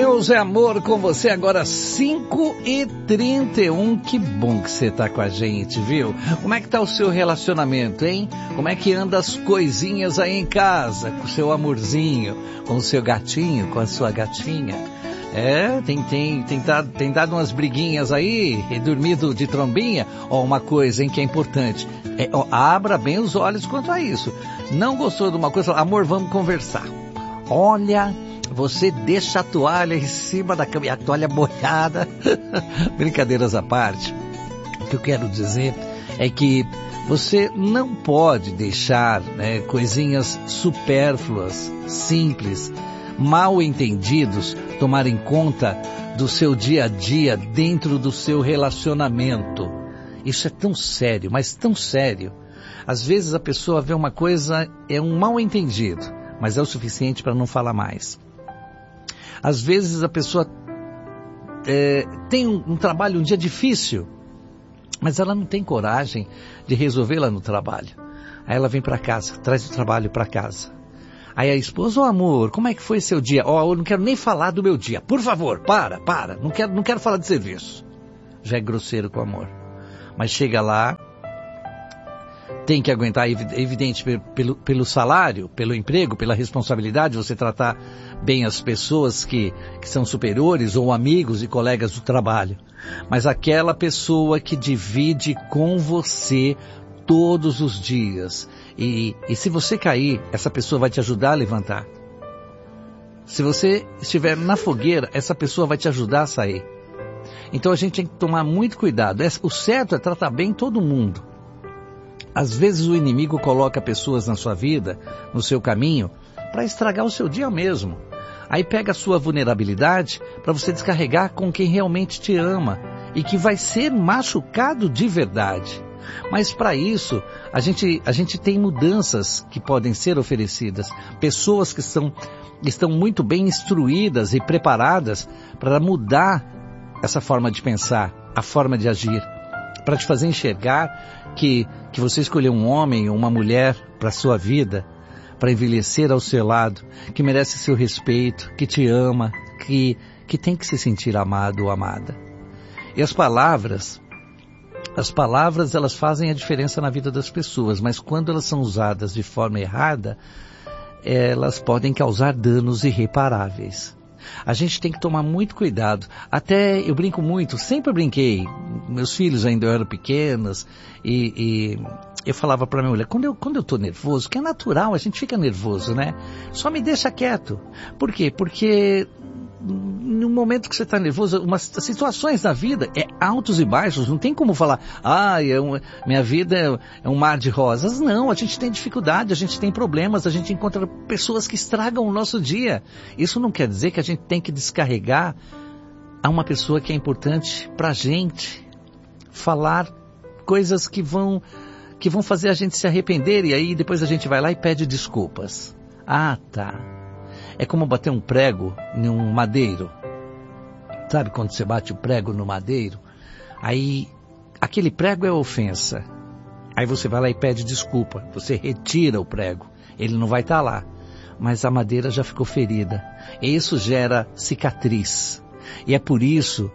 Deus é amor com você agora 5h31. Que bom que você tá com a gente, viu? Como é que tá o seu relacionamento, hein? Como é que anda as coisinhas aí em casa? Com o seu amorzinho, com o seu gatinho, com a sua gatinha? Tem dado umas briguinhas aí e dormido de trombinha? Uma coisa, hein, que é importante. Abra bem os olhos quanto a isso. Não gostou de uma coisa? Amor, vamos conversar. Olha, você deixa a toalha em cima da cama e a toalha molhada. Brincadeiras à parte. O que eu quero dizer é que você não pode deixar, coisinhas supérfluas, simples, mal entendidos, tomarem conta do seu dia a dia dentro do seu relacionamento. Isso é tão sério, mas tão sério. Às vezes a pessoa vê uma coisa, é um mal entendido, mas é o suficiente para não falar mais. Às vezes a pessoa tem um trabalho, um dia difícil, mas ela não tem coragem de resolver lá no trabalho. Aí ela vem para casa, traz o trabalho para casa. Aí a esposa, amor, como é que foi seu dia? Eu não quero nem falar do meu dia. Por favor, para. Não quero falar de serviço. Já é grosseiro com o amor. Mas chega lá, tem que aguentar, evidente, pelo salário, pelo emprego, pela responsabilidade, você tratar bem as pessoas que são superiores ou amigos e colegas do trabalho. Mas aquela pessoa que divide com você todos os dias. E se você cair, essa pessoa vai te ajudar a levantar. Se você estiver na fogueira, essa pessoa vai te ajudar a sair. Então a gente tem que tomar muito cuidado. O certo é tratar bem todo mundo. Às vezes o inimigo coloca pessoas na sua vida, no seu caminho, para estragar o seu dia mesmo. Aí pega a sua vulnerabilidade para você descarregar com quem realmente te ama e que vai ser machucado de verdade. Mas para isso, a gente tem mudanças que podem ser oferecidas. Pessoas que estão muito bem instruídas e preparadas para mudar essa forma de pensar, a forma de agir. Para te fazer enxergar que você escolheu um homem ou uma mulher para a sua vida, para envelhecer ao seu lado, que merece seu respeito, que te ama, que tem que se sentir amado ou amada. E as palavras elas fazem a diferença na vida das pessoas, mas quando elas são usadas de forma errada, elas podem causar danos irreparáveis. A gente tem que tomar muito cuidado. Até eu brinco muito, sempre brinquei. Meus filhos ainda eram pequenos e eu falava para minha mulher, quando eu estou nervoso, que é natural, a gente fica nervoso, né? Só me deixa quieto. Por quê? Porque no momento que você está nervoso, umas situações da vida, altos e baixos, não tem como falar, minha vida é um mar de rosas. Não, a gente tem dificuldade, a gente tem problemas, a gente encontra pessoas que estragam o nosso dia. Isso não quer dizer que a gente tem que descarregar a uma pessoa que é importante para a gente. Falar coisas que vão fazer a gente se arrepender e aí depois a gente vai lá e pede desculpas. Tá. É como bater um prego num madeiro. Sabe quando você bate o prego no madeiro? Aí, aquele prego é ofensa. Aí você vai lá e pede desculpa. Você retira o prego. Ele não vai estar lá. Mas a madeira já ficou ferida. E isso gera cicatriz. E é por isso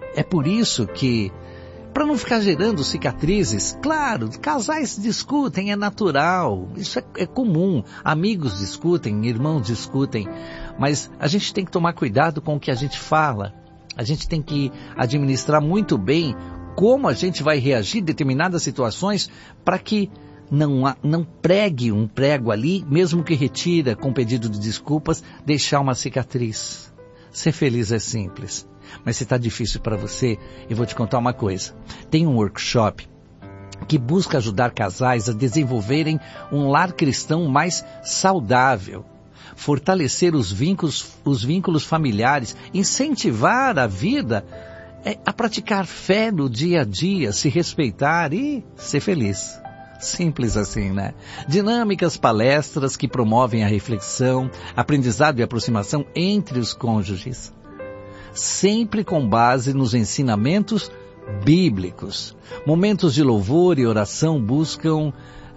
que, para não ficar gerando cicatrizes, claro, casais discutem, é natural, isso é comum, amigos discutem, irmãos discutem, mas a gente tem que tomar cuidado com o que a gente fala, a gente tem que administrar muito bem como a gente vai reagir em determinadas situações para que não pregue um prego ali, mesmo que retira com pedido de desculpas, deixar uma cicatriz. Ser feliz é simples. Mas se está difícil para você, eu vou te contar uma coisa. Tem um workshop que busca ajudar casais a desenvolverem um lar cristão mais saudável, fortalecer os vínculos familiares, incentivar a vida a praticar fé no dia a dia, se respeitar e ser feliz. Simples assim, né? Dinâmicas, palestras que promovem a reflexão, aprendizado e aproximação entre os cônjuges. Sempre com base nos ensinamentos bíblicos. Momentos de louvor e oração buscam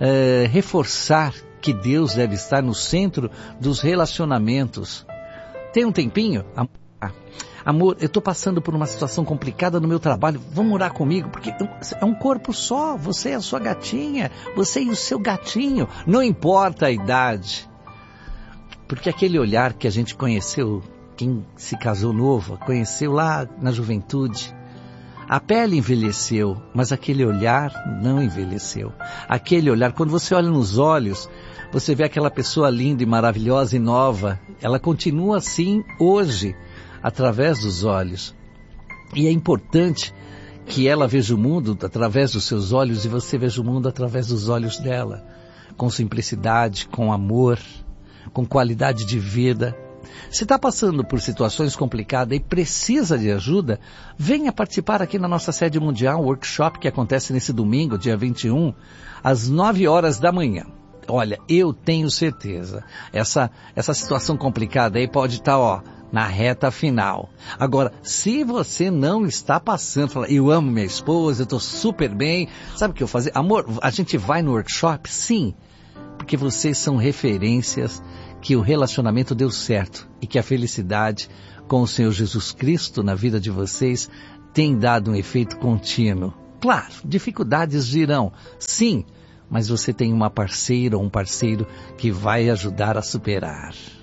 reforçar que Deus deve estar no centro dos relacionamentos. Tem um tempinho? Amor, eu estou passando por uma situação complicada no meu trabalho, vamos morar comigo, porque é um corpo só, você é a sua gatinha, você e o seu gatinho, não importa a idade. Porque aquele olhar que a gente conheceu, quem se casou novo, conheceu lá na juventude, a pele envelheceu, mas aquele olhar não envelheceu. Aquele olhar, quando você olha nos olhos, você vê aquela pessoa linda e maravilhosa e nova. Ela continua assim hoje, através dos olhos. E é importante que ela veja o mundo através dos seus olhos e você veja o mundo através dos olhos dela. Com simplicidade, com amor, com qualidade de vida. Se está passando por situações complicadas e precisa de ajuda, venha participar aqui na nossa sede mundial, workshop que acontece nesse domingo, dia 21, às 9 horas da manhã. Olha, eu tenho certeza, essa situação complicada aí pode estar, na reta final. Agora, se você não está passando, fala, eu amo minha esposa, eu estou super bem, sabe o que eu fazer? Amor, a gente vai no workshop? Sim, porque vocês são referências que o relacionamento deu certo e que a felicidade com o Senhor Jesus Cristo na vida de vocês tem dado um efeito contínuo. Claro, dificuldades virão, sim, mas você tem uma parceira ou um parceiro que vai ajudar a superar.